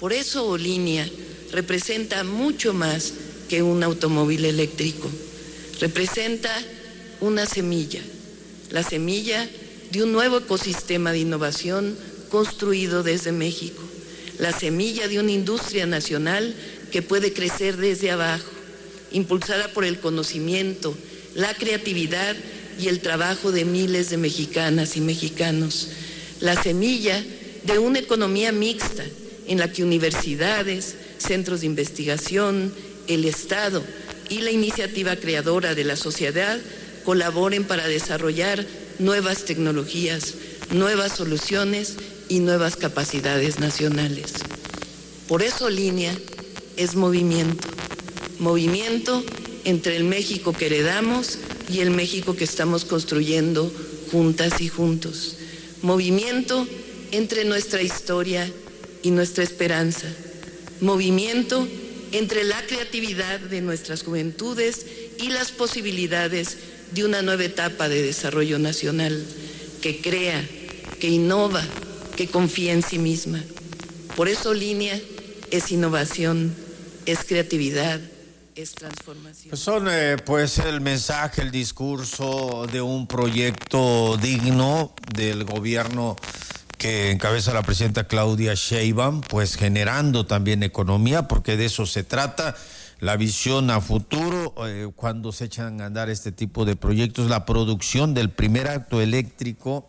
Por eso Línea representa mucho más que un automóvil eléctrico. Representa una semilla, la semilla de un nuevo ecosistema de innovación construido desde México, la semilla de una industria nacional que puede crecer desde abajo, impulsada por el conocimiento, la creatividad y el trabajo de miles de mexicanas y mexicanos, la semilla de una economía mixta en la que universidades, centros de investigación, el Estado y la iniciativa creadora de la sociedad colaboren para desarrollar nuevas tecnologías, nuevas soluciones y nuevas capacidades nacionales. Por eso Línea es movimiento, movimiento entre el México que heredamos y el México que estamos construyendo juntas y juntos, movimiento entre nuestra historia y nuestra esperanza, movimiento entre la creatividad de nuestras juventudes y las posibilidades de una nueva etapa de desarrollo nacional, que crea, que innova, que confía en sí misma. Por eso Línea es innovación, es creatividad, es transformación. Son pues el mensaje, el discurso de un proyecto digno del gobierno que encabeza la presidenta Claudia Sheinbaum, pues generando también economía, porque de eso se trata, la visión a futuro, cuando se echan a andar este tipo de proyectos, la producción del primer auto eléctrico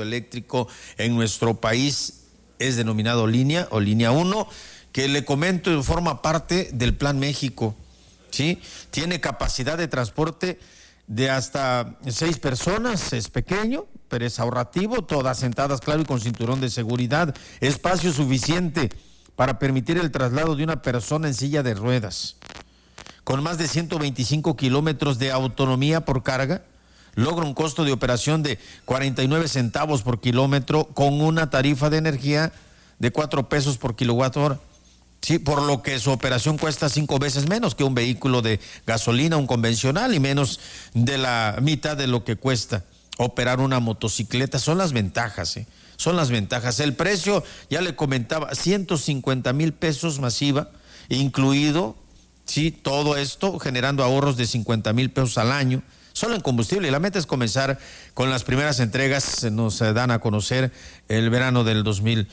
en nuestro país es denominado Línea o Línea 1, que le comento forma parte del Plan México, ¿sí? Tiene capacidad de transporte de hasta 6 personas, es pequeño, pero es ahorrativo, todas sentadas, claro, y con cinturón de seguridad, espacio suficiente para permitir el traslado de una persona en silla de ruedas, con más de 125 kilómetros de autonomía por carga, logra un costo de operación de 49 centavos por kilómetro, con una tarifa de energía de 4 pesos por kilowatt hora. Sí, por lo que su operación cuesta 5 veces menos que un vehículo de gasolina, un convencional, y menos de la mitad de lo que cuesta operar una motocicleta. Son las ventajas, son las ventajas. El precio, ya le comentaba, 150,000 pesos masiva, incluido, sí, todo esto generando ahorros de 50,000 pesos al año, solo en combustible. Y la meta es comenzar con las primeras entregas, se nos dan a conocer el verano del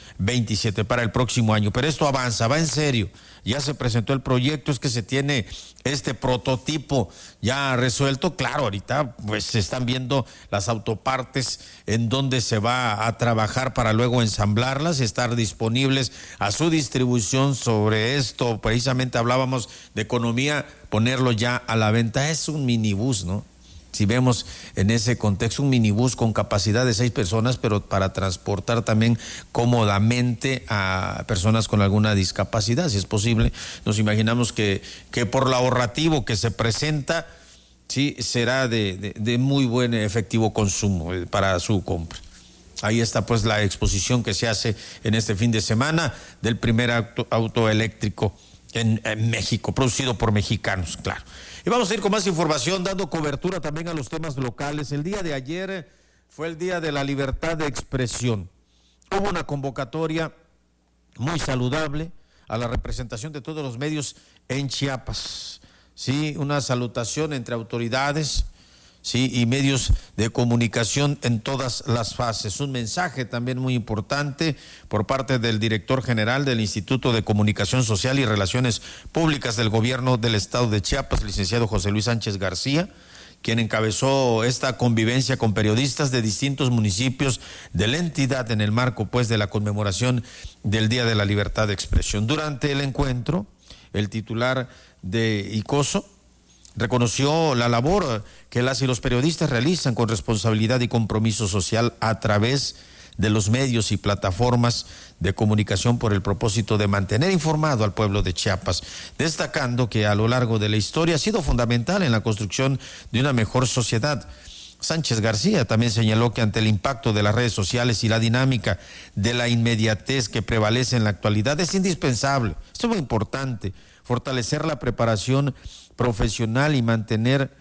2027 para el próximo año. Pero esto avanza, va en serio. Ya se presentó el proyecto, es que se tiene este prototipo ya resuelto. Claro, ahorita pues se están viendo las autopartes en donde se va a trabajar para luego ensamblarlas y estar disponibles a su distribución. Sobre esto precisamente hablábamos de economía, ponerlo ya a la venta. Es un minibús, ¿no? Si vemos en ese contexto, un minibús con capacidad de 6 personas, pero para transportar también cómodamente a personas con alguna discapacidad, si es posible. Nos imaginamos que por lo ahorrativo que se presenta, sí, será de muy buen efectivo consumo para su compra. Ahí está pues la exposición que se hace en este fin de semana del primer auto eléctrico en México, producido por mexicanos, claro. Y vamos a ir con más información, dando cobertura también a los temas locales. El día de ayer fue el Día de la Libertad de Expresión. Hubo una convocatoria muy saludable a la representación de todos los medios en Chiapas. Sí, una salutación entre autoridades, sí, y medios de comunicación en todas las fases. Un mensaje también muy importante por parte del director general del Instituto de Comunicación Social y Relaciones Públicas del Gobierno del Estado de Chiapas, licenciado José Luis Sánchez García, quien encabezó esta convivencia con periodistas de distintos municipios de la entidad en el marco pues de la conmemoración del Día de la Libertad de Expresión. Durante el encuentro, el titular de ICOSO reconoció la labor que las y los periodistas realizan con responsabilidad y compromiso social a través de los medios y plataformas de comunicación por el propósito de mantener informado al pueblo de Chiapas, destacando que a lo largo de la historia ha sido fundamental en la construcción de una mejor sociedad. Sánchez García también señaló que ante el impacto de las redes sociales y la dinámica de la inmediatez que prevalece en la actualidad, es indispensable, esto es muy importante, fortalecer la preparación profesional y mantener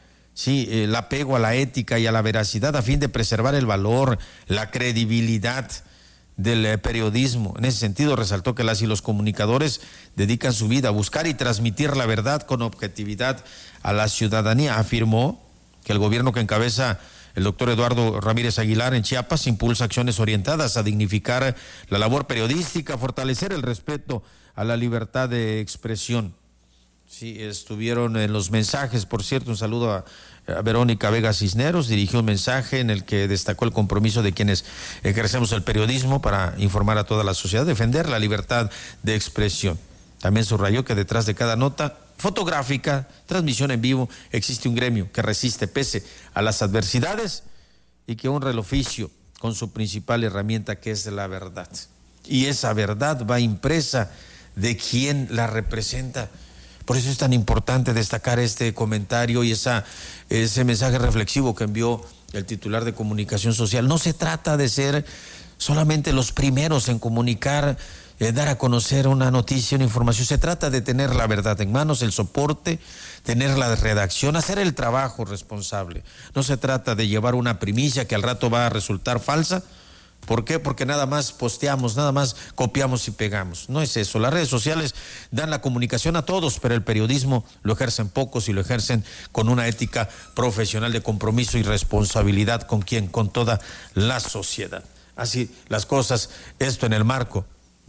el apego a la ética y a la veracidad a fin de preservar el valor, la credibilidad del periodismo. En ese sentido, resaltó que las y los comunicadores dedican su vida a buscar y transmitir la verdad con objetividad a la ciudadanía. Afirmó que el gobierno que encabeza el doctor Eduardo Ramírez Aguilar en Chiapas impulsa acciones orientadas a dignificar la labor periodística, fortalecer el respeto a la libertad de expresión. Sí, estuvieron en los mensajes, por cierto, un saludo a Verónica Vega Cisneros, dirigió un mensaje en el que destacó el compromiso de quienes ejercemos el periodismo para informar a toda la sociedad, defender la libertad de expresión. También subrayó que detrás de cada nota fotográfica, transmisión en vivo, existe un gremio que resiste pese a las adversidades y que honra el oficio con su principal herramienta, que es la verdad. Y esa verdad va impresa de quien la representa. Por eso es tan importante destacar este comentario y ese mensaje reflexivo que envió el titular de Comunicación Social. No se trata de ser solamente los primeros en comunicar, dar a conocer una noticia, una información. Se trata de tener la verdad en manos, el soporte, tener la redacción, hacer el trabajo responsable. No se trata de llevar una primicia que al rato va a resultar falsa. ¿Por qué? Porque nada más posteamos, nada más copiamos y pegamos. No es eso. Las redes sociales dan la comunicación a todos, pero el periodismo lo ejercen pocos y lo ejercen con una ética profesional de compromiso y responsabilidad. ¿Con quién? Con toda la sociedad. Así las cosas, esto en el marco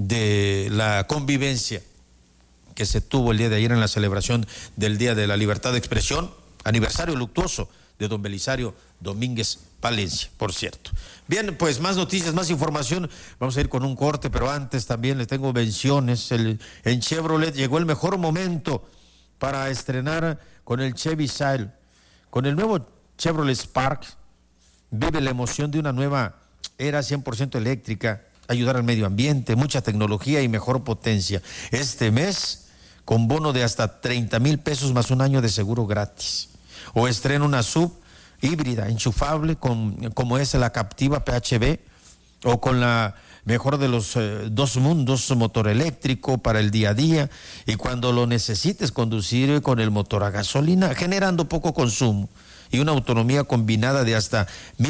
de la convivencia que se tuvo el día de ayer en la celebración del Día de la Libertad de Expresión, aniversario luctuoso de don Belisario Domínguez Palencia, por cierto. Bien, pues más noticias, más información. Vamos a ir con un corte, pero antes también les tengo menciones. En Chevrolet llegó el mejor momento para estrenar con el Chevy Sail. Con el nuevo Chevrolet Spark, vive la emoción de una nueva era 100% eléctrica, ayudar al medio ambiente, mucha tecnología y mejor potencia. Este mes, con bono de hasta 30,000 pesos más un año de seguro gratis. O estrena una sub híbrida, enchufable, como es la Captiva PHEV, o con la mejor de los dos mundos, motor eléctrico para el día a día, y cuando lo necesites conducir con el motor a gasolina, generando poco consumo y una autonomía combinada de hasta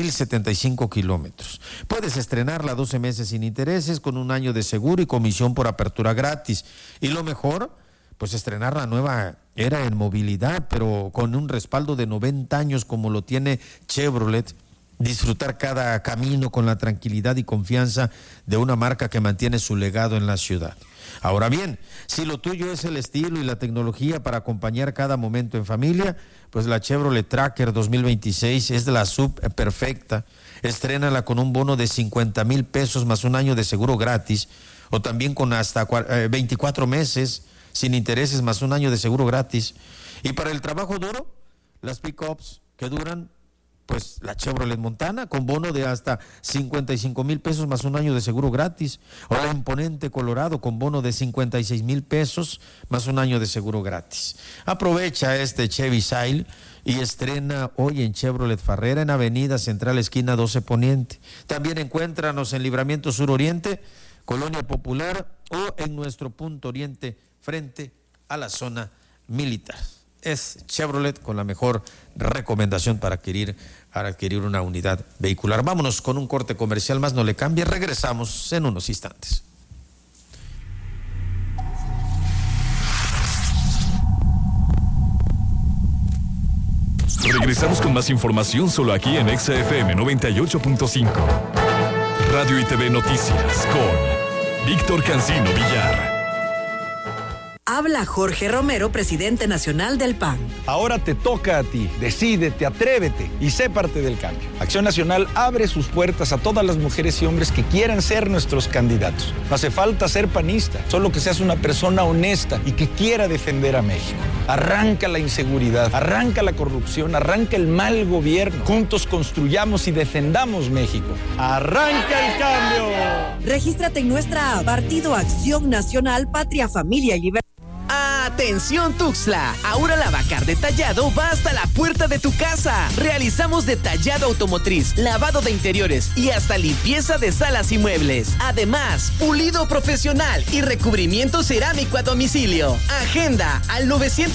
1,075 kilómetros. Puedes estrenarla 12 meses sin intereses, con un año de seguro y comisión por apertura gratis. Y lo mejor, pues estrenar la nueva era en movilidad, pero con un respaldo de 90 años como lo tiene Chevrolet. Disfrutar cada camino con la tranquilidad y confianza de una marca que mantiene su legado en la ciudad. Ahora bien, si lo tuyo es el estilo y la tecnología para acompañar cada momento en familia, pues la Chevrolet Tracker 2026 es de la sub perfecta. Estrénala con un bono de 50,000 pesos más un año de seguro gratis, o también con hasta 24 meses sin intereses más un año de seguro gratis. Y para el trabajo duro, las pick-ups que duran, pues la Chevrolet Montana con bono de hasta 55,000 pesos más un año de seguro gratis, o la Imponente Colorado con bono de 56,000 pesos más un año de seguro gratis. Aprovecha este Chevy Sail y estrena hoy en Chevrolet Farrera, en Avenida Central, esquina 12 Poniente. También encuéntranos en Libramiento Sur Oriente, Colonia Popular, o en nuestro punto oriente frente a la zona militar. Es Chevrolet con la mejor recomendación para adquirir una unidad vehicular. Vámonos con un corte comercial más, no le cambie, regresamos en unos instantes. Regresamos con más información solo aquí en XFM 98.5. Radio y TV Noticias con Víctor Cancino Villar. Habla Jorge Romero, presidente nacional del PAN. Ahora te toca a ti. Decídete, atrévete y sé parte del cambio. Acción Nacional abre sus puertas a todas las mujeres y hombres que quieran ser nuestros candidatos. No hace falta ser panista, solo que seas una persona honesta y que quiera defender a México. Arranca la inseguridad, arranca la corrupción, arranca el mal gobierno. Juntos construyamos y defendamos México. ¡Arranca el cambio! Regístrate en nuestra app, Partido Acción Nacional, Patria, Familia y Libertad. Atención Tuxtla, ahora Lavacar Detallado va hasta la puerta de tu casa. Realizamos detallado automotriz, lavado de interiores y hasta limpieza de salas y muebles. Además, pulido profesional y recubrimiento cerámico a domicilio. Agenda al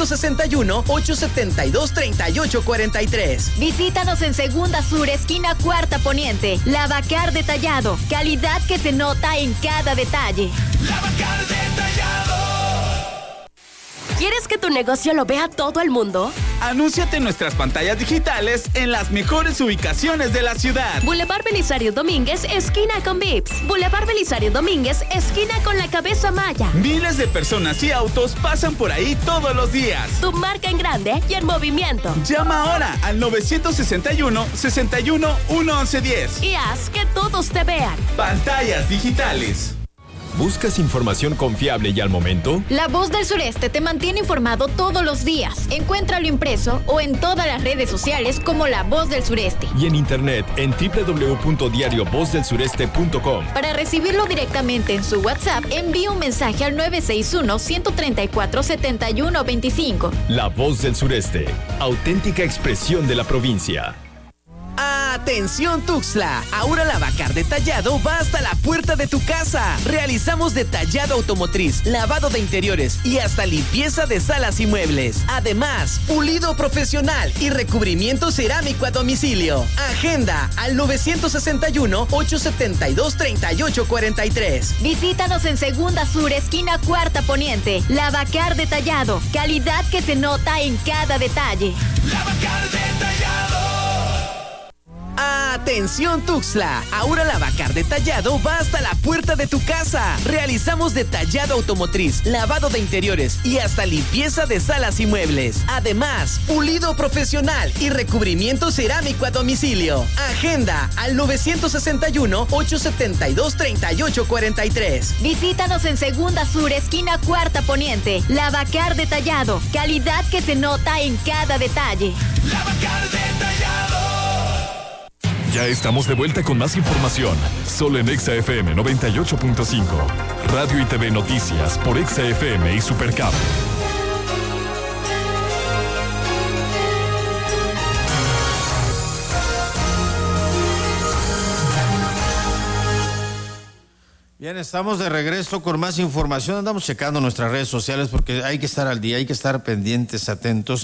961-872-3843. Visítanos en Segunda Sur, esquina Cuarta Poniente. Lavacar Detallado, calidad que se nota en cada detalle. Lavacar Detallado. ¿Quieres que tu negocio lo vea todo el mundo? Anúnciate en nuestras pantallas digitales en las mejores ubicaciones de la ciudad. Boulevard Belisario Domínguez, esquina con Vips. Boulevard Belisario Domínguez, esquina con la Cabeza Maya. Miles de personas y autos pasan por ahí todos los días. Tu marca en grande y en movimiento. Llama ahora al 961-61-1110 y haz que todos te vean. Pantallas digitales. ¿Buscas información confiable y al momento? La Voz del Sureste te mantiene informado todos los días. Encuéntralo impreso o en todas las redes sociales como La Voz del Sureste. Y en internet en www.diariovozdelsureste.com. Para recibirlo directamente en su WhatsApp, envíe un mensaje al 961-134-7125. La Voz del Sureste, auténtica expresión de la provincia. Atención Tuxtla, ahora Lavacar Detallado va hasta la puerta de tu casa. Realizamos detallado automotriz, lavado de interiores y hasta limpieza de salas y muebles. Además, pulido profesional y recubrimiento cerámico a domicilio. Agenda al 962-872-3843. Visítanos en Segunda Sur, esquina Cuarta Poniente. Lavacar Detallado, calidad que se nota en cada detalle. Lavacar Detallado. Atención Tuxtla, ahora Lavacar Detallado va hasta la puerta de tu casa. Realizamos detallado automotriz, lavado de interiores y hasta limpieza de salas y muebles. Además, pulido profesional y recubrimiento cerámico a domicilio. Agenda al 961-872-3843. Visítanos en Segunda Sur, esquina Cuarta Poniente. Lavacar Detallado, calidad que se nota en cada detalle. Lavacar Detallado. Ya estamos de vuelta con más información, solo en Exa FM 98.5. Radio y TV Noticias por Exa FM y Supercable. Bien, estamos de regreso con más información. Andamos checando nuestras redes sociales porque hay que estar al día, hay que estar pendientes, atentos.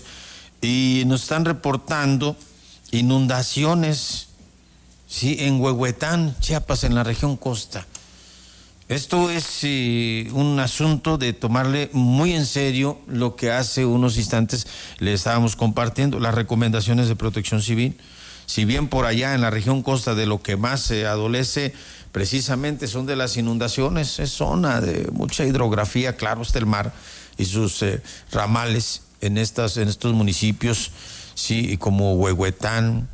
Y nos están reportando inundaciones. Sí, en Huehuetán, Chiapas, en la región costa. Esto es un asunto de tomarle muy en serio lo que hace unos instantes le estábamos compartiendo, las recomendaciones de Protección Civil. Si bien por allá en la región costa de lo que más se adolece precisamente son de las inundaciones, es zona de mucha hidrografía, claro está el mar y sus ramales en estos municipios, sí, como Huehuetán,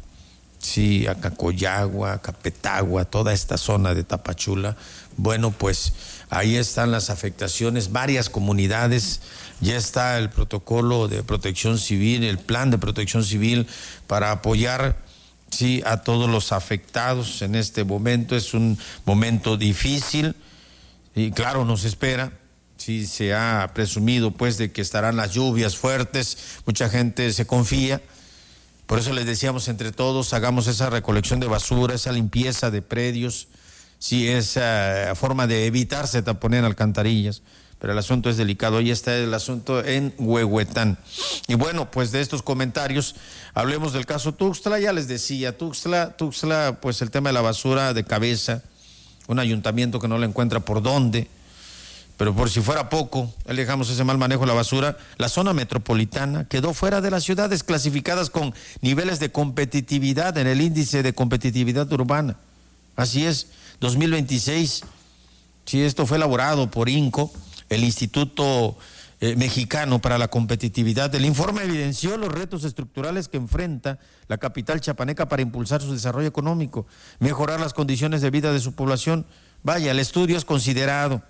sí, Acacoyagua, Capetagua, toda esta zona de Tapachula. Bueno, pues ahí están las afectaciones, varias comunidades, ya está el protocolo de protección civil, el plan de protección civil para apoyar, sí, a todos los afectados en este momento. Es un momento difícil y claro, nos espera. Sí, se ha presumido pues de que estarán las lluvias fuertes, mucha gente se confía. Por eso les decíamos entre todos, hagamos esa recolección de basura, esa limpieza de predios, sí, esa forma de evitarse taponear alcantarillas, pero el asunto es delicado. Ahí está el asunto en Huehuetán. Y bueno, pues de estos comentarios, hablemos del caso Tuxtla. Ya les decía, Tuxtla, pues el tema de la basura de cabeza, un ayuntamiento que no la encuentra por dónde. Pero por si fuera poco, dejamos ese mal manejo de la basura, la zona metropolitana quedó fuera de las ciudades clasificadas con niveles de competitividad en el índice de competitividad urbana. Así es, 2026, sí, esto fue elaborado por INCO, el Instituto Mexicano para la Competitividad. El informe evidenció los retos estructurales que enfrenta la capital chiapaneca para impulsar su desarrollo económico, mejorar las condiciones de vida de su población. Vaya, el estudio es considerado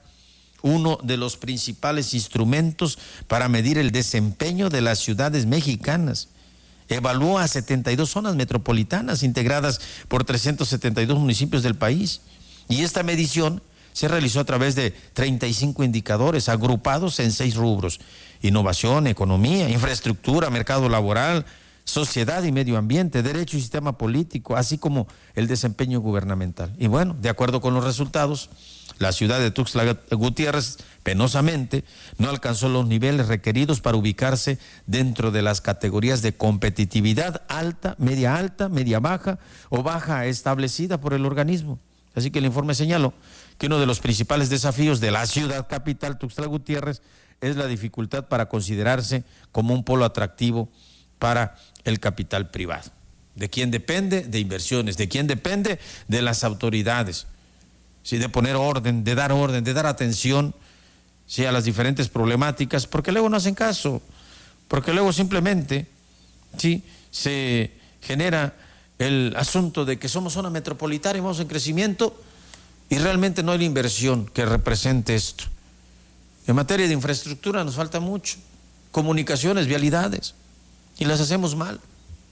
uno de los principales instrumentos para medir el desempeño de las ciudades mexicanas. Evaluó a 72 zonas metropolitanas integradas por 372 municipios del país. Y esta medición se realizó a través de 35 indicadores agrupados en 6 rubros: innovación, economía, infraestructura, mercado laboral, sociedad y medio ambiente, derecho y sistema político, así como el desempeño gubernamental. Y bueno, de acuerdo con los resultados, la ciudad de Tuxtla Gutiérrez, penosamente, no alcanzó los niveles requeridos para ubicarse dentro de las categorías de competitividad alta, media baja o baja establecida por el organismo. Así que el informe señaló que uno de los principales desafíos de la ciudad capital, Tuxtla Gutiérrez, es la dificultad para considerarse como un polo atractivo para el capital privado. ¿De quién depende? De inversiones. ¿De quién depende? De las autoridades. ¿Sí? De poner orden, de dar atención, ¿sí?, a las diferentes problemáticas, porque luego no hacen caso, porque luego simplemente, ¿sí?, se genera el asunto de que somos zona metropolitana y vamos en crecimiento y realmente no hay la inversión que represente esto. En materia de infraestructura nos falta mucho, comunicaciones, vialidades, y las hacemos mal.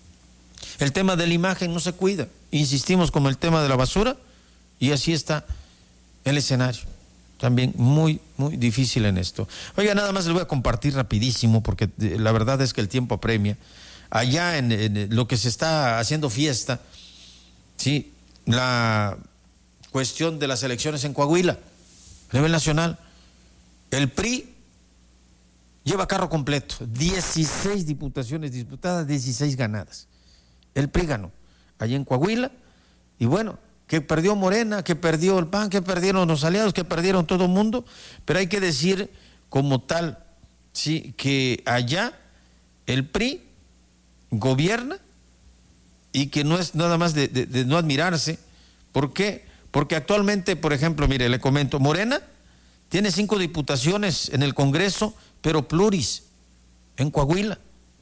El tema de la imagen no se cuida, insistimos como el tema de la basura, y así está el escenario. También muy difícil en esto. Oiga, nada más les voy a compartir rapidísimo, porque la verdad es que el tiempo apremia. Allá en lo que se está haciendo fiesta, sí, la cuestión de las elecciones en Coahuila, a nivel nacional, el PRI lleva carro completo, 16 diputaciones disputadas, 16 ganadas. El PRI ganó allá en Coahuila, y bueno, que perdió Morena, que perdió el PAN, que perdieron los aliados, que perdieron todo el mundo, pero hay que decir como tal, sí, que allá el PRI gobierna y que no es nada más de no admirarse. ¿Por qué? Porque actualmente, por ejemplo, mire, le comento, Morena tiene 5 diputaciones en el Congreso, pero pluris en Coahuila.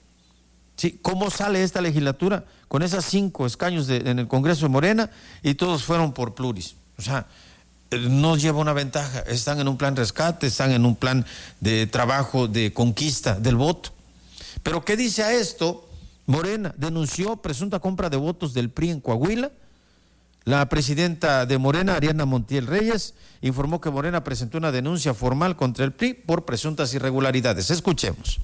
¿Sí? ¿Cómo sale esta legislatura? Con esas 5 escaños en el Congreso de Morena, y todos fueron por pluris. O sea, nos lleva una ventaja. Están en un plan rescate, están en un plan de trabajo de conquista del voto. Pero ¿qué dice a esto? Morena denunció presunta compra de votos del PRI en Coahuila. La presidenta de Morena, Ariana Montiel Reyes, informó que Morena presentó una denuncia formal contra el PRI por presuntas irregularidades. Escuchemos.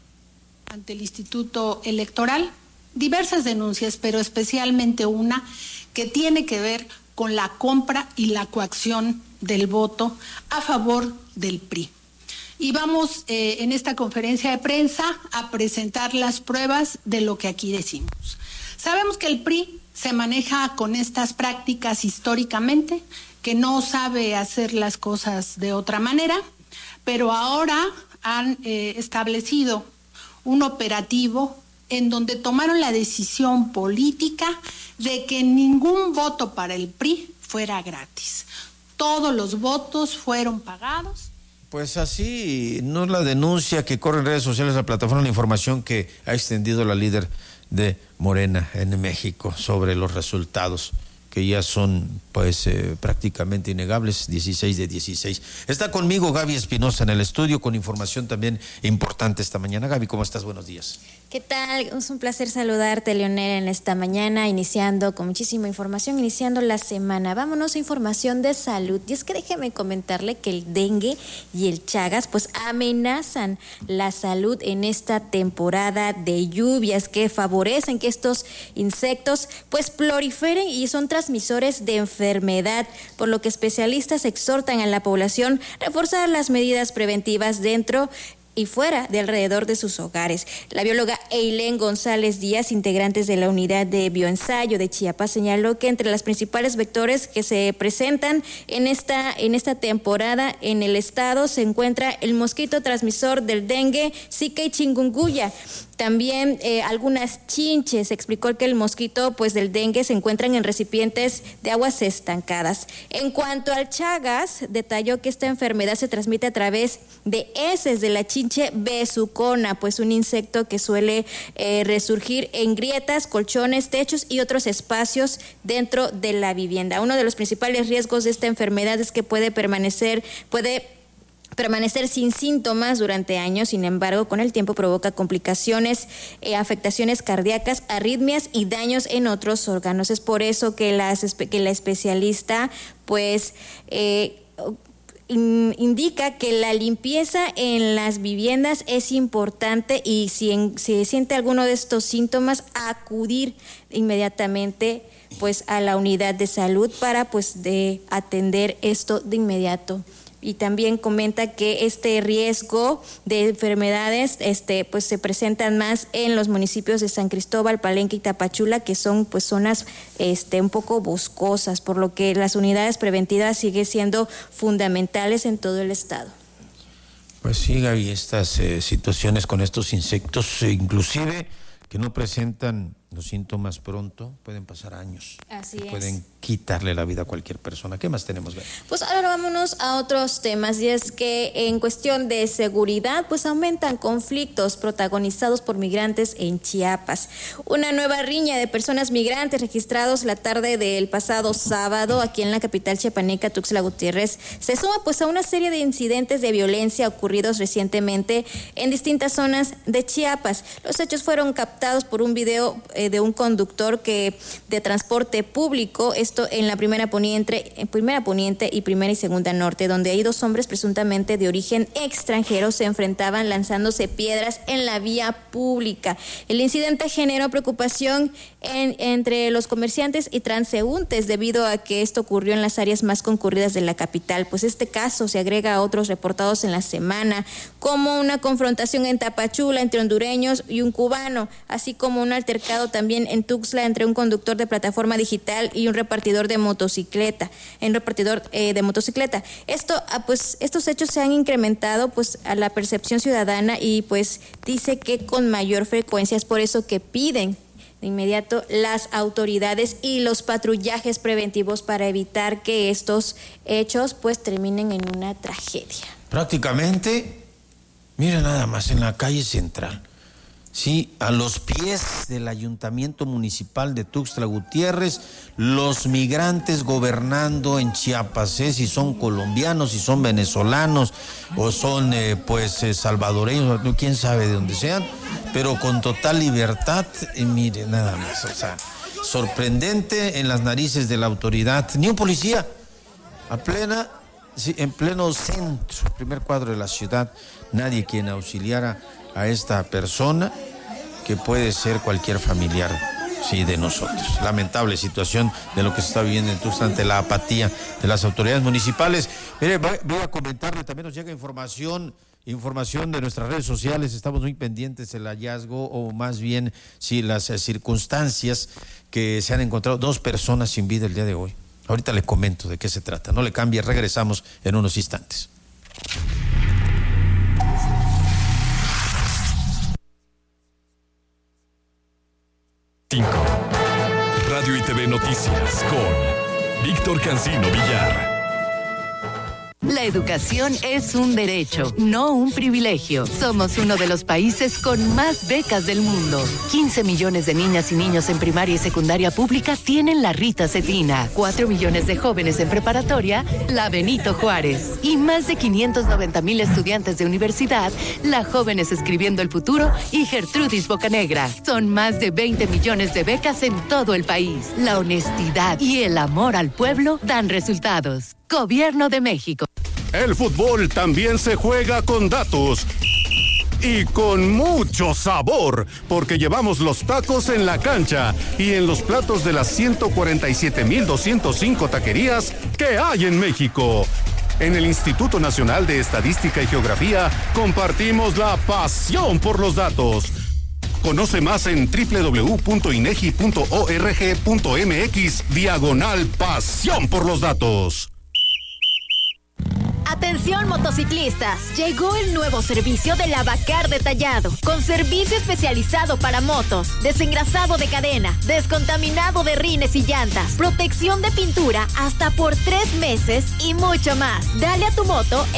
Ante el Instituto Electoral, diversas denuncias, pero especialmente una que tiene que ver con la compra y la coacción del voto a favor del PRI. Y vamos en esta conferencia de prensa a presentar las pruebas de lo que aquí decimos. Sabemos que el PRI se maneja con estas prácticas históricamente, que no sabe hacer las cosas de otra manera, pero ahora han establecido un operativo en donde tomaron la decisión política de que ningún voto para el PRI fuera gratis. Todos los votos fueron pagados. Pues así no es la denuncia que corre en redes sociales, la plataforma de información que ha extendido la líder de Morena en México sobre los resultados, que ya son pues prácticamente innegables, 16 de 16. Está conmigo Gaby Espinosa en el estudio con información también importante esta mañana. Gaby, ¿cómo estás? Buenos días. ¿Qué tal? Es un placer saludarte, Leonel, en esta mañana, iniciando con muchísima información, iniciando la semana. Vámonos a información de salud. Y es que déjeme comentarle que el dengue y el chagas pues amenazan la salud en esta temporada de lluvias que favorecen que estos insectos pues proliferen y son transmisores de enfermedad, por lo que especialistas exhortan a la población a reforzar las medidas preventivas dentro y fuera de alrededor de sus hogares. La bióloga Eileen González Díaz, integrantes de la unidad de bioensayo de Chiapas, señaló que entre los principales vectores que se presentan en esta temporada en el estado se encuentra el mosquito transmisor del dengue, Zika y chikungunya. También algunas chinches. Explicó que el mosquito pues del dengue se encuentran en recipientes de aguas estancadas. En cuanto al chagas, detalló que esta enfermedad se transmite a través de heces de la chinche besucona, pues un insecto que suele resurgir en grietas, colchones, techos y otros espacios dentro de la vivienda. Uno de los principales riesgos de esta enfermedad es que puede permanecer sin síntomas durante años. Sin embargo, con el tiempo provoca complicaciones, afectaciones cardíacas, arritmias y daños en otros órganos. Es por eso que la especialista pues indica que la limpieza en las viviendas es importante y si se siente alguno de estos síntomas, acudir inmediatamente pues a la unidad de salud para pues de atender esto de inmediato. Y también comenta que este riesgo de enfermedades pues se presentan más en los municipios de San Cristóbal, Palenque y Tapachula, que son pues zonas un poco boscosas, por lo que las unidades preventivas siguen siendo fundamentales en todo el estado. Pues sí, Gaby, estas situaciones con estos insectos, inclusive que no presentan los síntomas pronto, pueden pasar años. Así es. Pueden quitarle la vida a cualquier persona. ¿Qué más tenemos, Gaby? Pues ahora vámonos a otros temas, y es que en cuestión de seguridad, pues aumentan conflictos protagonizados por migrantes en Chiapas. Una nueva riña de personas migrantes registrados la tarde del pasado sábado aquí en la capital chiapaneca, Tuxtla Gutiérrez, se suma pues a una serie de incidentes de violencia ocurridos recientemente en distintas zonas de Chiapas. Los hechos fueron captados por un video de un conductor de transporte público, esto en la primera poniente y primera y segunda norte, donde hay dos hombres presuntamente de origen extranjero se enfrentaban lanzándose piedras en la vía pública. El incidente generó preocupación entre los comerciantes y transeúntes debido a que esto ocurrió en las áreas más concurridas de la capital. Pues este caso se agrega a otros reportados en la semana, como una confrontación en Tapachula entre hondureños y un cubano, así como un altercado también en Tuxtla entre un conductor de plataforma digital y un repartidor de motocicleta. Estos hechos se han incrementado pues a la percepción ciudadana y pues dice que con mayor frecuencia, es por eso que piden de inmediato las autoridades y los patrullajes preventivos para evitar que estos hechos pues terminen en una tragedia. Prácticamente, mira nada más, en la calle central, sí, a los pies del Ayuntamiento Municipal de Tuxtla Gutiérrez, los migrantes gobernando en Chiapas, si son colombianos, si son venezolanos o son salvadoreños, quién sabe de dónde sean, pero con total libertad, mire nada más, o sea, sorprendente en las narices de la autoridad, ni un policía, en pleno centro, primer cuadro de la ciudad, nadie quien auxiliara a esta persona que puede ser cualquier familiar, sí, de nosotros. Lamentable situación de lo que se está viviendo en Tuxtla ante la apatía de las autoridades municipales. Mire, voy a comentarle, también nos llega información de nuestras redes sociales, estamos muy pendientes del hallazgo, o más bien, sí, las circunstancias que se han encontrado 2 personas sin vida el día de hoy. Ahorita le comento de qué se trata, no le cambie, regresamos en unos instantes. Radio y TV Noticias con Víctor Cancino Villar. La educación es un derecho, no un privilegio. Somos uno de los países con más becas del mundo. 15 millones de niñas y niños en primaria y secundaria pública tienen la Rita Cetina. 4 millones de jóvenes en preparatoria, la Benito Juárez. Y más de 590,000 estudiantes de universidad, la Jóvenes Escribiendo el Futuro y Gertrudis Bocanegra. Son más de 20 millones de becas en todo el país. La honestidad y el amor al pueblo dan resultados. Gobierno de México. El fútbol también se juega con datos y con mucho sabor, porque llevamos los tacos en la cancha y en los platos de las 147,205 taquerías que hay en México. En el Instituto Nacional de Estadística y Geografía compartimos la pasión por los datos. Conoce más en www.inegi.org.mx/pasión por los datos. Atención motociclistas, llegó el nuevo servicio de Lavacar Detallado, con servicio especializado para motos, desengrasado de cadena, descontaminado de rines y llantas, protección de pintura hasta por 3 meses y mucho más. Dale a tu moto